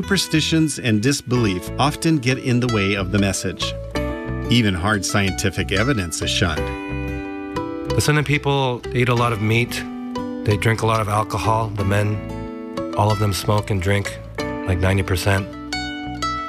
superstitions and disbelief often get in the way of the message. Even hard scientific evidence is shunned. The Sunni people eat a lot of meat. They drink a lot of alcohol. The men, all of them smoke and drink, like 90%.